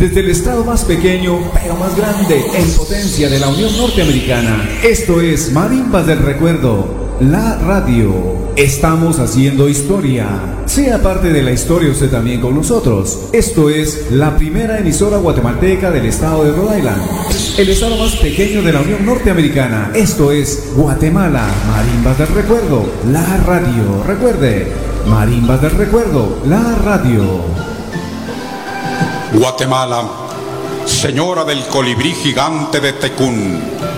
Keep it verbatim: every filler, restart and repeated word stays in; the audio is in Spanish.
Desde el estado más pequeño, pero más grande, en potencia de la Unión Norteamericana. Esto es Marimbas del Recuerdo, la radio. Estamos haciendo historia. Sea parte de la historia usted también con nosotros. Esto es la primera emisora guatemalteca del estado de Rhode Island, el estado más pequeño de la Unión Norteamericana. Esto es Guatemala, Marimbas del Recuerdo, la radio. Recuerde, Marimbas del Recuerdo, la radio. Guatemala, señora del colibrí gigante de Tecún,